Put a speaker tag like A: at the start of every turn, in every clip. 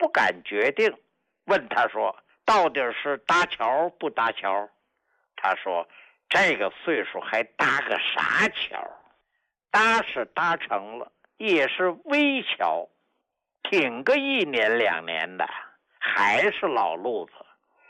A: 不敢决定，问他说到底是搭桥不搭桥？他说这个岁数还搭个啥桥？搭是搭成了，也是微桥，挺个1年2年的，还是老路子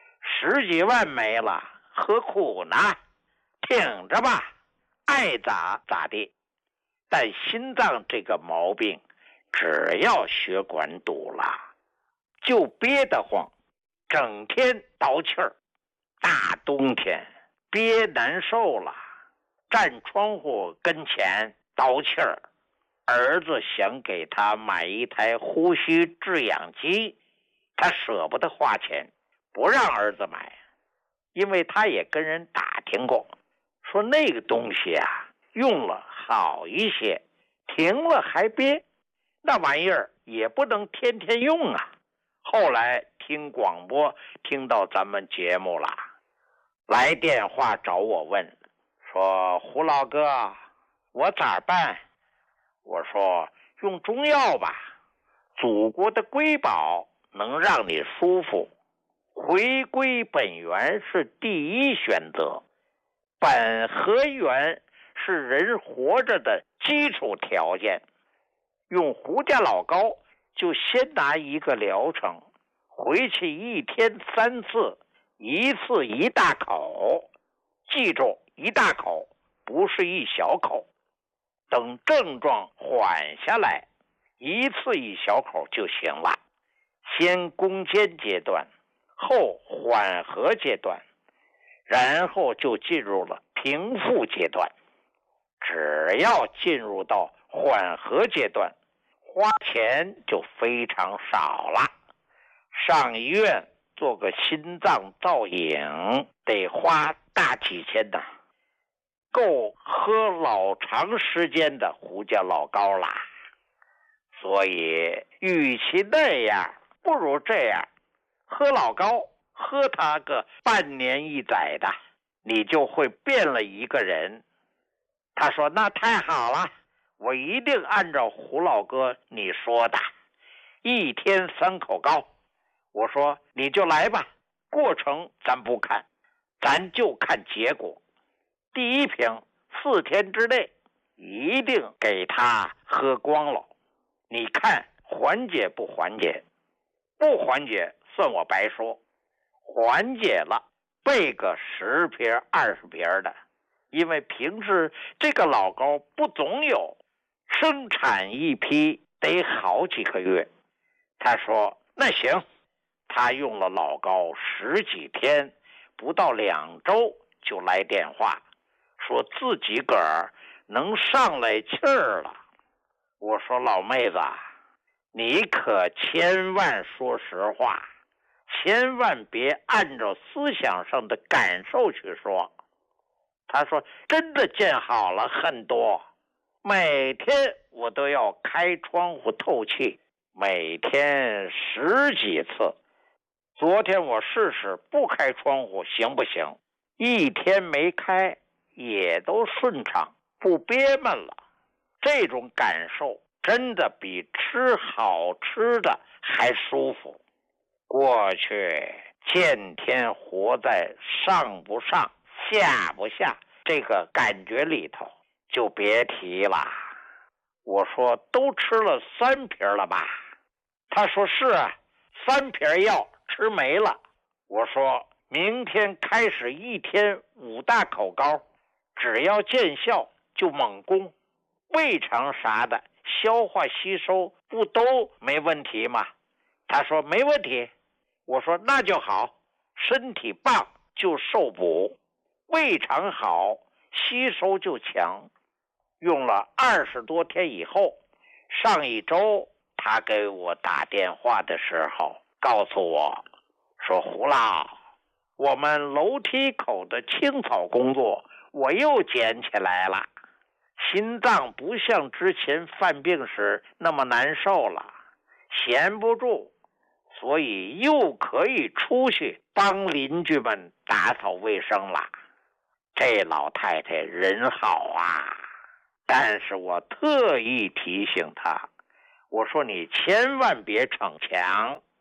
A: ，10几万没了，何苦呢？挺着吧，爱咋咋地。但心脏这个毛病，只要血管堵了，就憋得慌，整天倒气儿。大冬天憋难受了，站窗户跟前倒气儿。儿子想给他买一台呼吸制氧机，他舍不得花钱，不让儿子买，因为他也跟人打听过，说那个东西啊，用了好一些，停了还憋，那玩意儿也不能天天用啊。后来听广播听到咱们节目了，来电话找我问，说胡老哥，我咋办？我说用中药吧，祖国的瑰宝能让你舒服，回归本源是第一选择，本和源是人活着的基础条件。用胡家老膏就先拿一个疗程，回去1天3次，一次1大口，记住1大口，不是1小口。等症状缓下来，一次1小口就行了。先攻坚阶段，后缓和阶段，然后就进入了平复阶段。只要进入到缓和阶段，花钱就非常少了。上医院做个心脏造影得花大几千呢，够喝老长时间的胡家老膏啦。所以与其那样，不如这样，喝老膏，喝它个半年1载的，你就会变了一个人。他说那太好了，我一定按照胡老哥你说的，1天3口膏。我说你就来吧，过程咱不看，咱就看结果。第1瓶4天之内一定给他喝光了，你看缓解不缓解？不缓解算我白说，缓解了备个10瓶20瓶的，因为平时这个老膏不总有，生产一批得好几个月。他说那行，他用了老膏10几天，不到2周就来电话，说自己个儿能上来气儿了。我说老妹子，你可千万说实话，千万别按照思想上的感受去说。他说真的见好了很多，每天我都要开窗户透气，每天10几次。昨天我试试不开窗户行不行，1天没开也都顺畅，不憋闷了。这种感受真的比吃好吃的还舒服。过去天天活在上不上下不下这个感觉里头，就别提了。我说都吃了3瓶了吧？他说是啊，3瓶药吃没了。我说明天开始1天5大口膏，只要见效就猛攻，胃肠啥的消化吸收不都没问题吗？他说没问题。我说那就好，身体棒就受补，胃肠好吸收就强。用了20多天以后，上1周他给我打电话的时候告诉我说，胡老，我们楼梯口的清扫工作我又捡起来了，心脏不像之前犯病时那么难受了，闲不住，所以又可以出去帮邻居们打扫卫生了。这老太太人好啊，但是我特意提醒她，我说你千万别逞强，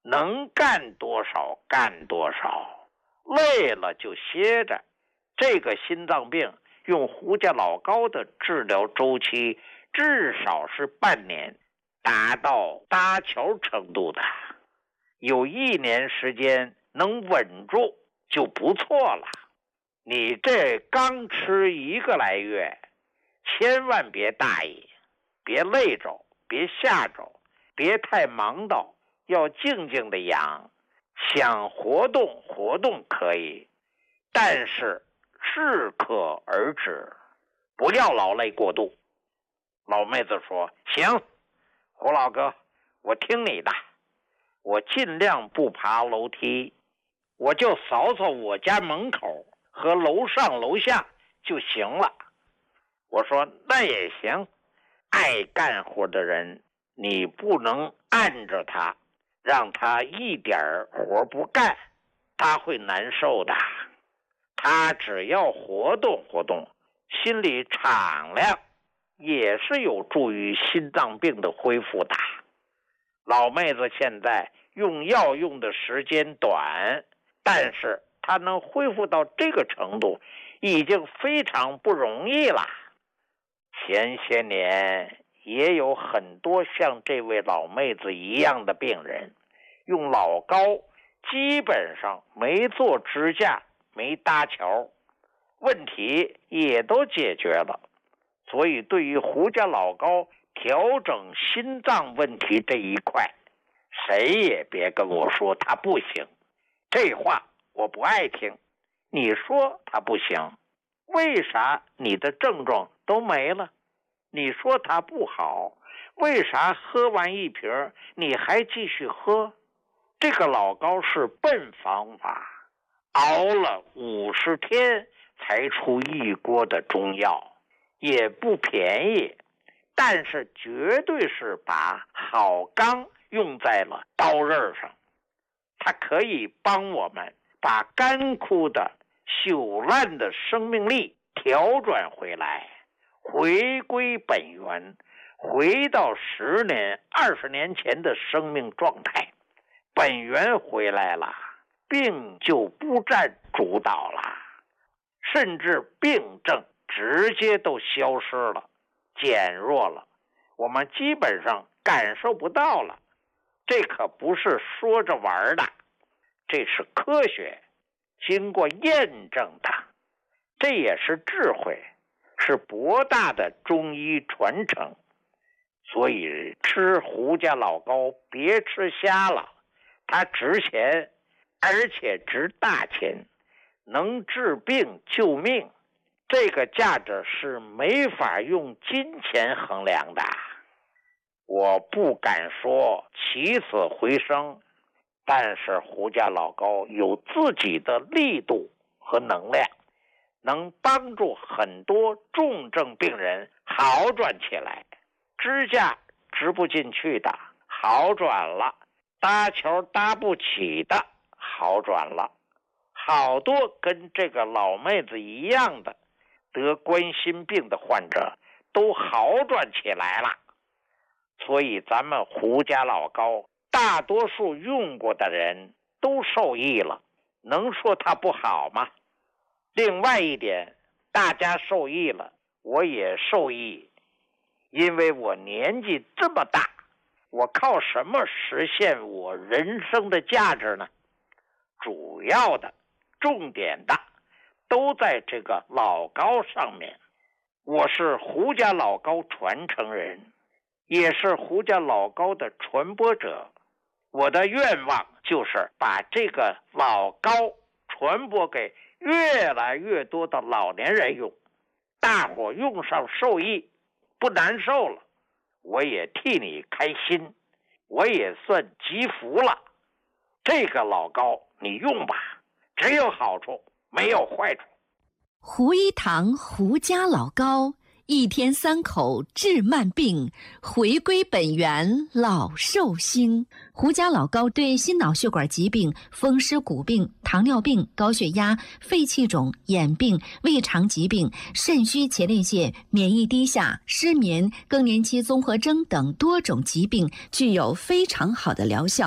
A: 能干多少干多少，累了就歇着。这个心脏病用胡家老高的治疗周期至少是半年，达到搭桥程度的。有1年时间能稳住就不错了。你这刚吃1个来月，千万别大意，别累着，别吓着，别太忙到，要静静的养。想活动活动可以，但是适可而止，不要劳累过度。老妹子说：行，胡老哥，我听你的，我尽量不爬楼梯，我就扫扫我家门口和楼上楼下就行了。我说那也行，爱干活的人你不能按着他，让他一点活不干，他会难受的。他只要活动活动，心里敞亮，也是有助于心脏病的恢复的。老妹子现在用药用的时间短，但是她能恢复到这个程度，已经非常不容易了。前些年也有很多像这位老妹子一样的病人，用老高基本上没做支架，没搭桥，问题也都解决了。所以对于胡家老高调整心脏问题这一块，谁也别跟我说他不行，这话我不爱听。你说他不行，为啥你的症状都没了？你说他不好，为啥喝完1瓶你还继续喝？这个老高是笨方法，熬了50天才出1锅的中药，也不便宜，但是绝对是把好钢用在了刀刃上。它可以帮我们把干枯的朽烂的生命力调转回来，回归本源，回到10年20年前的生命状态。本源回来了，病就不占主导了，甚至病症直接都消失了，减弱了，我们基本上感受不到了。这可不是说着玩的，这是科学，经过验证的，这也是智慧，是博大的中医传承。所以吃胡家老高别吃瞎了，它值钱，而且值大钱，能治病救命，这个价值是没法用金钱衡量的。我不敢说起死回生，但是胡家老高有自己的力度和能量，能帮助很多重症病人好转起来。支架支不进去的好转了，搭桥搭不起的好转了，好多跟这个老妹子一样的得冠心病的患者都好转起来了。所以咱们胡家老高大多数用过的人都受益了，能说它不好吗？另外一点，大家受益了，我也受益，因为我年纪这么大，我靠什么实现我人生的价值呢？主要的重点的都在这个老高上面。我是胡家老高传承人，也是胡家老高的传播者。我的愿望就是把这个老高传播给越来越多的老年人用，大伙用上受益，不难受了，我也替你开心，我也算积福了。这个老高你用吧，只有好处没有坏处。
B: 胡一堂胡家老高，1天3口治慢病，回归本源老寿星。胡家老高对心脑血管疾病、风湿骨病、糖尿病、高血压、肺气肿、眼病、胃肠疾病、肾虚前列腺、免疫低下、失眠、更年期综合征等多种疾病具有非常好的疗效，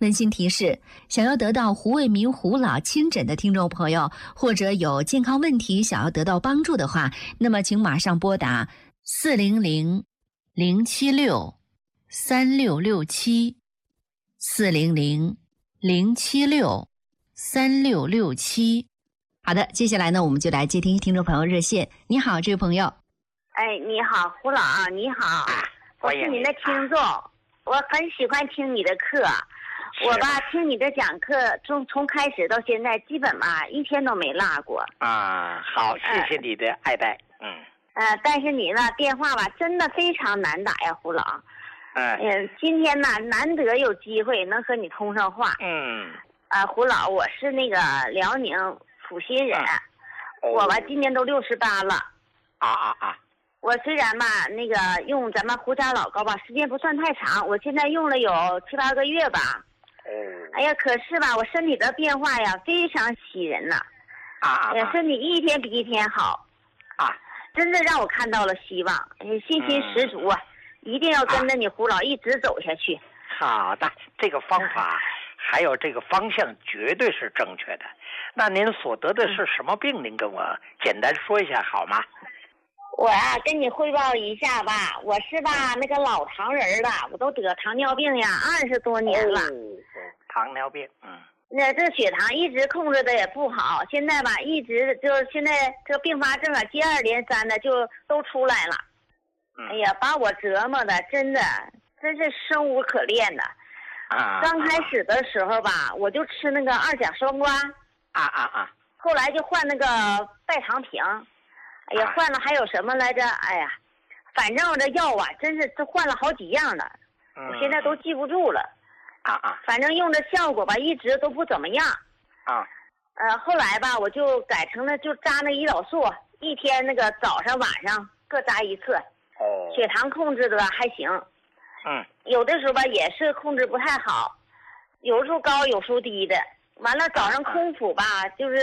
B: 温馨提示：想要得到胡卫民胡老亲诊的听众朋友，或者有健康问题想要得到帮助的话，那么请马上拨打400-076-3667，400-076-3667。好的，接下来呢，我们就来接听听众朋友热线。你好，这位朋友。
C: 哎，你好，胡老，你好，我是您的听众，我很喜欢听你的课。我吧，听你的讲课从开始到现在，基本吧一天都没落过。
A: 好，谢谢你的爱戴。
C: 但是你呢，电话吧真的非常难打呀，胡老。今天呢，难得有机会能和你通上话。胡老，我是那个辽宁阜新人，我吧今年都68了。我虽然吧那个用咱们胡家老膏吧，时间不算太长，我现在用了有7、8个月吧。哎呀，可是吧，我身体的变化呀非常喜人呐。身体一天比一天好。真的让我看到了希望，信心十足啊！一定要跟着你胡老一直走下去。
A: 好的，这个方法还有这个方向绝对是正确的。那您所得的是什么病？您跟我简单说一下好吗？
C: 我呀，跟你汇报一下吧，我是吧那个老糖人了，我都得糖尿病呀，20多年了。
A: 糖尿病，
C: 那这血糖一直控制的也不好，现在吧一直就是现在这并发症啊，接二连三的就都出来了。哎呀，把我折磨的真是生无可恋的。刚开始的时候吧，我就吃那个2甲双胍。后来就换那个代糖平。哎呀，换了还有什么来着？哎呀，反正我这药啊，真是这换了好几样了，我现在都记不住了。反正用的效果吧，一直都不怎么样。后来吧，我就改成了就扎那胰岛素，一天那个早上晚上各扎1次。血糖控制的还行。有的时候吧也是控制不太好，有时候高有时候低的。完了早上空腹吧，就是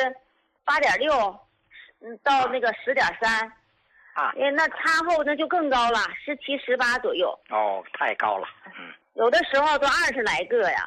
C: 8.6。到那个10.3，那餐后那就更高了，17、18左右。
A: 太高了。
C: 有的时候都20来个呀。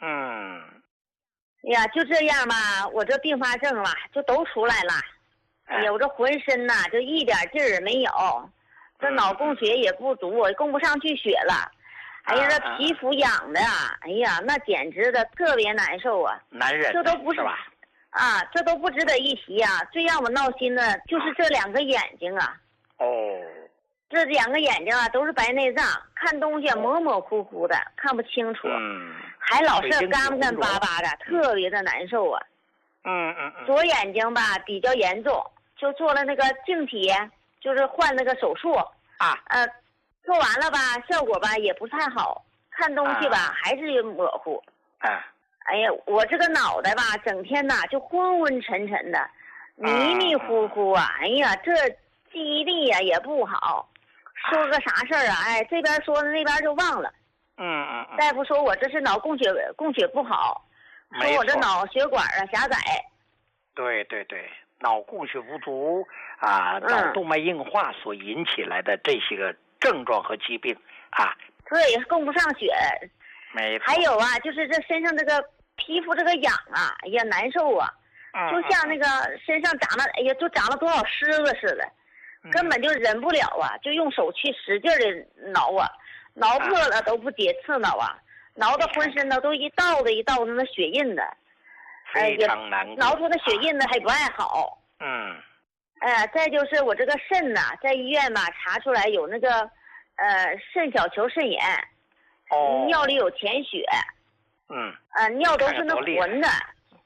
C: 哎呀，就这样吧，我这并发症吧就都出来了。哎呀，我这浑身呐就一点劲儿没有，这脑供血也不足，我供不上去血了。哎呀，这皮肤痒的，哎呀，那简直的特别难受啊。
A: 难忍，
C: 这都不是吧？这都不值得一提啊！最让我闹心的就是这2个眼睛啊。这2个眼睛啊都是白内障，看东西模模糊糊的，看不清楚。还老是干巴巴的，特别的难受啊。左眼睛吧比较严重，就做了那个晶体，就是换那个手术。做完了吧，效果吧也不太好，看东西吧还是模糊。哎呀，我这个脑袋吧，整天呐就昏昏沉沉的，迷迷糊糊啊！哎呀，这记忆力呀也不好，说个啥事儿啊？哎，这边说了那边就忘了。大夫说我这是脑供血不好，说我这脑血管啊狭窄。对，
A: 脑供血不足脑动脉硬化所引起来的这些个症状和疾病
C: 对，供不上血。
A: 没错。
C: 还有啊，就是这身上这个皮肤这个痒啊，哎呀难受啊，就像那个身上长了，哎呀就长了多少虱子似的，根本就忍不了啊，就用手去使劲的挠啊，挠破了都不解刺挠啊，挠的浑身都一道的那血印的，
A: 非常难过，
C: 挠出那血印的还不爱好。再就是我这个肾呐，在医院吧查出来有那个肾小球肾炎。尿里有潜血。尿都是那浑的。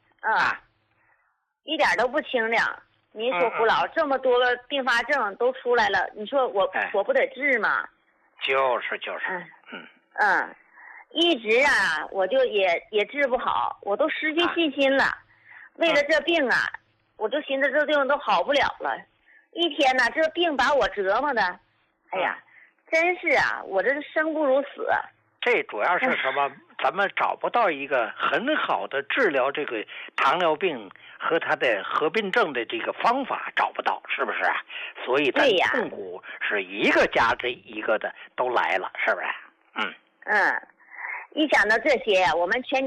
C: 一点都不清凉。您说胡老，这么多个并发症都出来了，你说我不得治吗？
A: 就是。
C: 一直啊我就也治不好，我都失去信心了。为了这病啊，我就寻思这病都好不了了。一天呢这病把我折磨的，哎呀真是啊，我这是生不如死。
A: 这主要是什么？咱们找不到一个很好的治疗这个糖尿病和它的合并症的这个方法，找不到，是不是？所以咱痛苦是一个加这一个的都来了，是不是？
C: 一想到这些呀，我们全